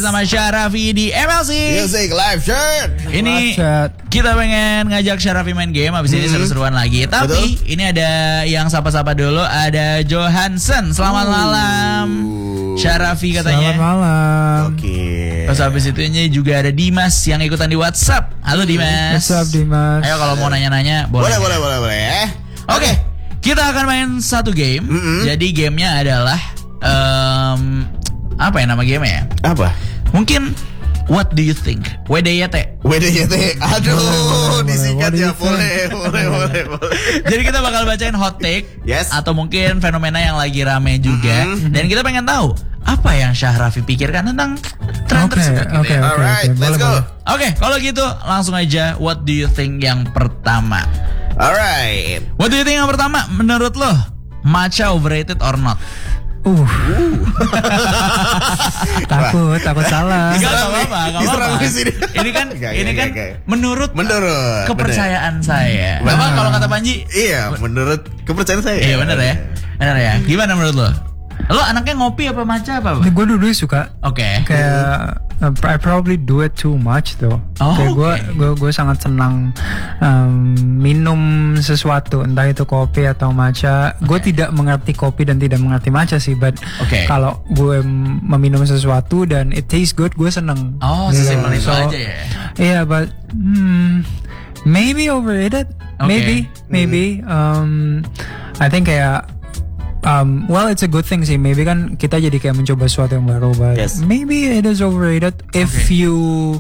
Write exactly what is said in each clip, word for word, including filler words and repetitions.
bersama Syarafi di M L C Music Live Chat. Ini kita pengen ngajak Syarafi main game. Abis ini hmm. seru-seruan lagi. Tapi Betul. ini ada yang sapa-sapa dulu. Ada Johansen. Selamat uh. malam Syarafi katanya. Selamat malam. Oke okay. Terus habis itu juga ada Dimas yang ikutan di WhatsApp. Halo Dimas. What's up Dimas? Ayo kalau mau nanya-nanya boleh. Boleh boleh boleh boleh. Oke okay. Kita akan main satu game. Mm-hmm. Jadi gamenya adalah um, apa ya nama gamenya ya? Apa? Mungkin What do you think? W D Y T. W D Y T. Aduh, disingkatnya boleh, boleh, boleh, boleh. Jadi kita bakal bacain hot take, yes. atau mungkin fenomena yang lagi rame juga. Mm-hmm. Dan kita pengen tahu apa yang Syahrafi pikirkan tentang tren okay, tersebut. Oke, okay, oke. Alright, okay, let's go. Oke, okay, kalau gitu langsung aja. What do you think yang pertama? Alright. What do you think yang pertama? Menurut lo, matcha overrated or not? Uh, takut, takut salah. Gak apa-apa, gak apa-apa. Ini kan, gak, ini gak, kan gak, gak. menurut, menurut kepercayaan bener. saya. Bener. Apa kalau kata Panji? Iya, menurut kepercayaan saya. Iya benar ya, benar ya. Gimana menurut lo? Lo anaknya ngopi apa matcha apa? Gue dulu suka. Oke. Okay. Kayak uh, I probably do it too much though. Oh, kayak gue okay. gue gue sangat senang um, minum sesuatu, entah itu kopi atau matcha. Okay. Gue tidak mengerti kopi dan tidak mengerti matcha sih, but okay. kalau gue meminum sesuatu dan it tastes good, gue seneng. Oh, sesimpel itu so, aja ya. Yeah, but hmm, maybe overrated. Okay. Maybe, maybe. Hmm. Um, I think kayak Um, well, it's a good thing sih. Maybe kan kita jadi kayak mencoba sesuatu yang baru, but yes. maybe it is overrated if okay. you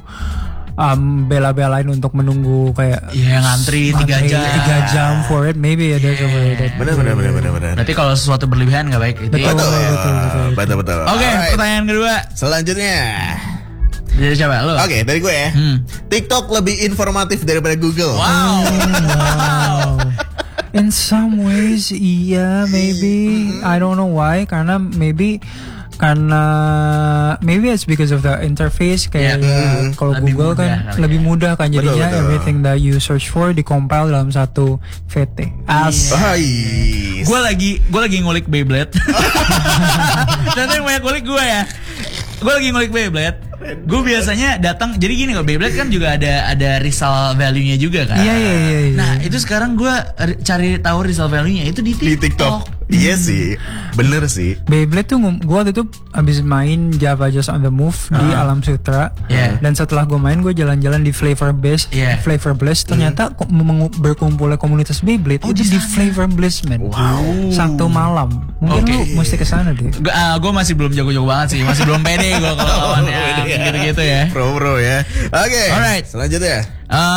um, bela-belain untuk menunggu kayak ya yeah, ngantri tiga jam tiga jam for it. Maybe it is yeah. overrated. Benar benar benar benar benar. Berarti kalau sesuatu berlebihan nggak baik. Betul, ya? betul, betul, betul, betul. betul, betul. Oke, okay, pertanyaan kedua. Selanjutnya. Jadi coba lo. Oke, okay, dari gue ya. Hmm. TikTok lebih informatif daripada Google. Wow. wow. In some ways, iya, maybe. Mm-hmm. I don't know why. Karena maybe, karena maybe it's because of the interface. Kayak yeah. mm-hmm. kalau Google mudah, kan ya. lebih mudah kan jadinya betul, betul. Everything that you search for di-compile dalam satu V T. As. Yeah. Gue lagi, gue lagi ngulik Beyblade. Ternyata yang banyak ngulik gue ya. Gue lagi ngulik Beyblade. Gue biasanya datang, jadi gini kok, Beyblade kan juga ada ada resale value-nya juga kan. Iya iya iya. Nah itu sekarang gue cari tahu resale value-nya itu di TikTok. Di TikTok. Iya sih, bener sih. Beyblade tuh gue waktu itu abis main Java Just on the Move uh. di Alam Sutra. Yeah. Dan setelah gue main gue jalan-jalan di Flavor Bliss, yeah. Flavor Bliss. Ternyata mm. mengu- berkumpulnya komunitas Beyblade oh, itu di Flavor Bliss man. Wow. Sabtu malam. Mungkin okay. lu mesti kesana deh. Gue uh, gue masih belum jago-jago banget sih, masih belum pede gue kalau lawannya gitu-gitu ya. Pro-pro ya. Oke. Okay. Alright. Selanjutnya.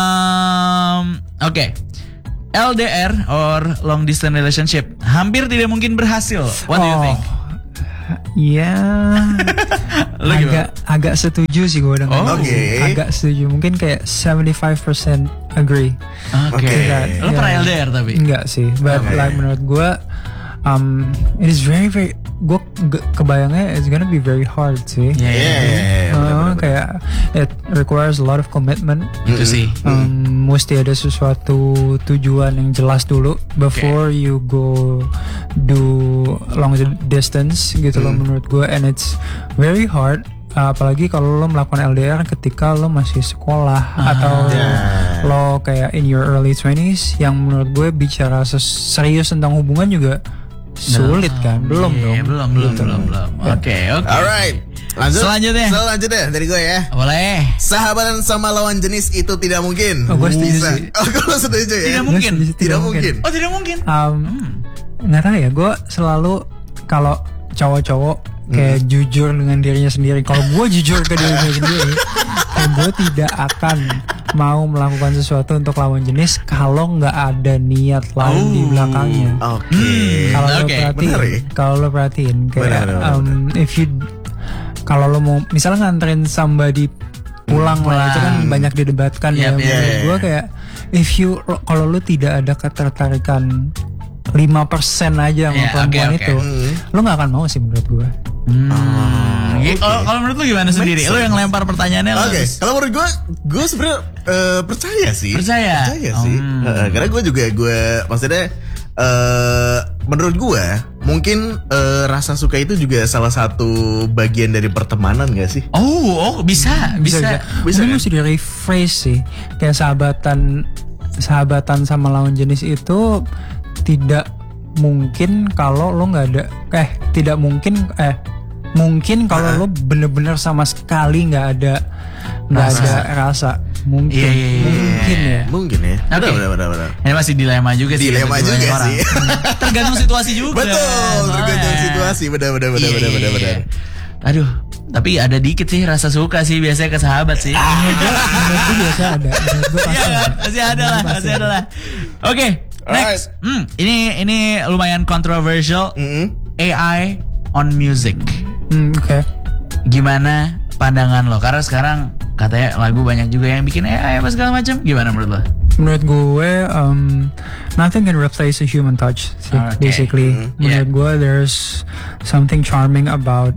Um, Oke. Okay. L D R or long distance relationship hampir tidak mungkin berhasil. What do you think? Ya, agak agak setuju sih gue dengan oh, itu. Okay. Agak setuju. Mungkin kayak seventy-five percent agree. Oke. Okay. Lo yeah. pernah L D R tapi? Enggak sih. But okay. like menurut gue, um, it is very very. Gue kebayangnya it's gonna be very hard sih. Yeah, yeah, yeah, yeah. Uh, kayak it requires a lot of commitment. Itu sih. Um, mesti ada sesuatu tujuan yang jelas dulu before okay. you go do long distance gitu mm. loh menurut gue, and it's very hard. Uh, apalagi kalau lo melakukan L D R ketika lo masih sekolah ah, atau yeah. lo kayak in your early twenties, yang menurut gue bicara serius tentang hubungan juga sulit kan? Belum yeah, dong. Belum, belum, gitu. belum, belum. Oke, okay, oke. Okay. Alright. Lanjut. Selanjutnya. Selanjutnya dari gue ya. Boleh. Sahabatan sama lawan jenis itu tidak mungkin. Oh, gue setuju sih. Oh, gue setuju ya. Tidak mungkin. Setuju, tidak, tidak mungkin. mungkin. Oh, tidak mungkin. Um, hmm. Nggak tahu ya. Gue selalu kalau cowok-cowok kayak hmm. jujur dengan dirinya sendiri. Kalau gue jujur ke dirinya sendiri, gue tidak akan mau melakukan sesuatu untuk lawan jenis kalau nggak ada niat lain oh, di belakangnya. Oke. Okay. Kalau okay. lo perhatiin, kalau lo perhatiin kayak benar, benar, um, benar. if you kalau lo mau misalnya nganterin somebody pulang hmm, lah, itu kan banyak didebatkan yep, ya. Menurut yeah. gue kayak if you kalau lo tidak ada ketertarikan lima persen aja sama yeah, perempuan okay, okay. itu, mm. lo nggak akan mau sih menurut gue. Hmm. Oh, okay. Kalau kalau menurut lu gimana sendiri? Lu yang lempar pertanyaannya. Oke. Okay. Kalau menurut gue, gue sebenarnya uh, percaya sih. Percaya. Percaya sih. Hmm. Uh, karena gue juga gue maksudnya uh, menurut gue mungkin uh, rasa suka itu juga salah satu bagian dari pertemanan gak sih? Oh, oh bisa, bisa. Bisa, bisa mungkin kan? mesti di rephrase sih. Kayak sahabatan sahabatan sama lawan jenis itu tidak mungkin kalau lo nggak ada eh tidak mungkin eh mungkin kalau lo bener-bener sama sekali nggak ada nggak ada rasa mungkin Iya, iya, iya. mungkin ya Mungkin ya. Oke. Benar, benar, benar, benar. Ini masih dilema juga sih. Dilema bagi juga banyak orang. sih. Tergantung situasi juga. Betul, soalnya. tergantung situasi. Benar, benar, benar, Iya, benar, benar, iya, benar. iya. Aduh, tapi ada dikit sih rasa suka sih biasanya ke sahabat sih. menurut gue biasa ada menurut gue Iya pasti kan? ada. Masih ada lah, masih ada lah. Oke, next. Hmm, ini ini lumayan kontroversial. Mm-mm. A I on music. Hmm, oke. Gimana pandangan lo? Karena sekarang katanya lagu banyak juga yang bikin A I apa segala macam. Gimana menurut lo? Menurut gue, um, nothing can replace a human touch. sih, Okay. Basically, Mm-hmm. menurut gue, there's something charming about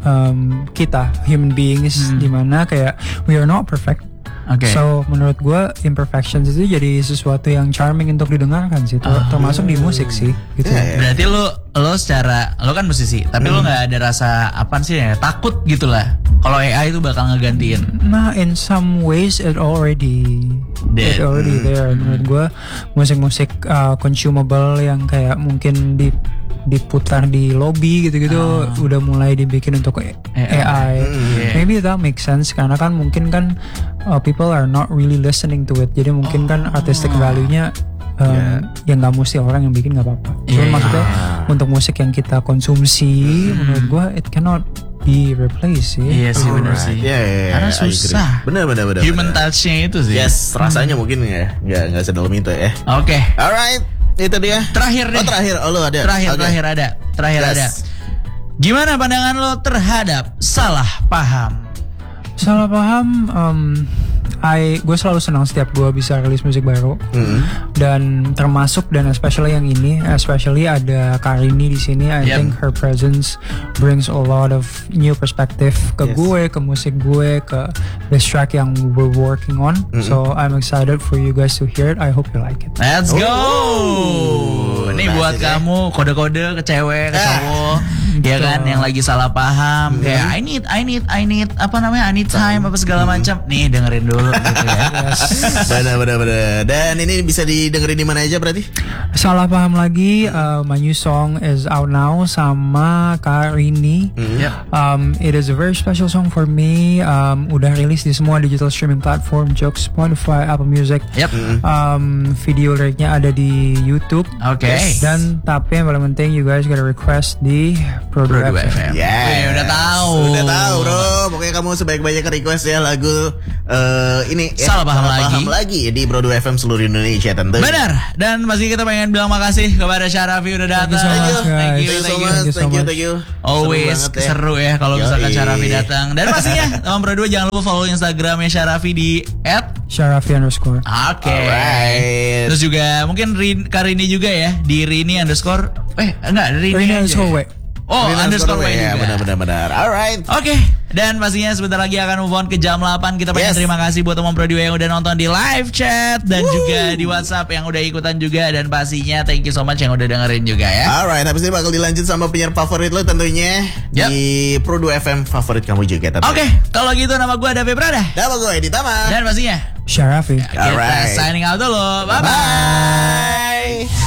um, kita, human beings, dimana kayak we are not perfect. Oke. So menurut gue imperfections itu jadi sesuatu yang charming untuk didengarkan sih, ter- termasuk di musik sih, gitu. Yeah, yeah. Berarti lo lo secara lo kan musisi, tapi lo nggak ada rasa apa sih ya takut gitulah. Kalau A I itu bakal ngegantiin. Nah, in some ways it already Dead. it already there. Menurut gue musik-musik uh, consumable yang kayak mungkin di diputar di lobby gitu-gitu udah mulai dibikin untuk A I. Yeah. Maybe that makes sense karena kan mungkin kan uh, people are not really listening to it. Jadi mungkin kan artistic value-nya um, ya nggak mesti orang yang bikin nggak apa-apa. Cuma Yeah. maksudnya untuk musik yang kita konsumsi, menurut gue it cannot be replaced sih. Iya sih benar Alright. sih. Iya, iya, iya. Karena I agree. susah. Benar, benar, benar. Human benar. touch-nya itu sih. Yes, rasanya mungkin ya nggak nggak sedalam itu ya. Oke. Alright, itu dia. Terakhir deh. Oh terakhir, oh lo ada. Terakhir, Oke. terakhir ada. Terakhir Yes. ada. Gimana pandangan lo terhadap salah paham? Salah paham, um, I gue selalu senang setiap gue bisa rilis musik baru, Mm-hmm. dan termasuk dan especially yang ini, especially ada Karini di sini. I Yep. think her presence brings a lot of new perspective ke Yes. gue, ke musik gue, ke this track yang we're working on. So I'm excited for you guys to hear it. I hope you like it. Let's go. Oh, Ini nah, buat jadi- kamu kode-kode ke cewek, ke Ah. cowok, ya kan yang lagi salah paham, kayak I need, I need, I need apa namanya, I need time apa segala macam. Nih dengerin dulu gitu ya. Benar, benar, benar. Dan ini bisa didengerin di mana aja berarti? Salah paham lagi, uh, my new song is out now sama Karini. Yep. Um, it is a very special song for me. Um, udah rilis di semua digital streaming platform, Joox, Spotify, Apple Music. Yep. Um, video liriknya ada di YouTube. Oke. Dan tapi yang paling penting, you guys gotta request di Produ Produ F M. F M. Yes. Wih, udah tahu. Udah tahu, bro. Pokoknya kamu sebaik-baiknya request ya lagu eh, ini ya, Salah paham lagi. paham lagi di Produ F M seluruh Indonesia tentu. Benar. Dan pasti kita pengen bilang makasih kepada Syarafi udah datang. so much, guys. Thank you, Thank you so thank you. much, Thank you so thank you, much. thank you. Always Seru banget ya. seru ya kalau misalkan Yoi. Syarafi datang. Dan pastinya teman berdua jangan lupa follow Instagramnya Syarafi di at Syarafi underscore. Oke. Alright. Terus juga mungkin Rin, Karini juga ya di Rini underscore. Eh enggak Rini, Rini aja. underscore W. Oh Ini underscore W ya, juga. benar, benar, benar. Alright. Oke, dan pastinya sebentar lagi akan move on ke jam delapan. Kita pengen Yes. terima kasih buat teman Produ yang udah nonton di live chat dan juga di WhatsApp yang udah ikutan juga, dan pastinya thank you so much yang udah dengerin juga ya. Alright, habis ini bakal dilanjut sama penyiar favorit lo tentunya Yap. di Produ F M favorit kamu juga tentu. Oke, kalau gitu nama gue David Prada Nama gue Edi Tama. dan pastinya Syarafi. kita Alright. signing out dulu. Bye bye. Bye.